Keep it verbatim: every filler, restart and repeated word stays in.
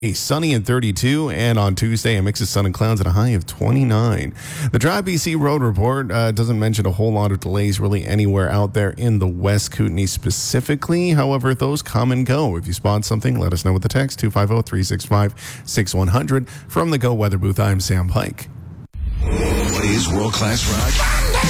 A sunny and thirty-two, and on Tuesday, a mix of sun and clouds at a high of twenty-nine. The Drive B C Road Report uh, doesn't mention a whole lot of delays really anywhere out there in the West Kootenay specifically. However, those come and go. If you spot something, let us know with the text two five zero, three six five, six one zero zero. From the Go Weather Booth, I'm Sam Pike. What is world-class rock?